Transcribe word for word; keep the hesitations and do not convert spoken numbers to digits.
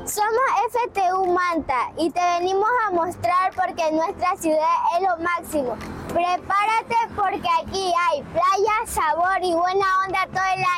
Somos F T U Manta y te venimos a mostrar porque nuestra ciudad es lo máximo. Prepárate porque aquí hay playa, sabor y buena onda todo el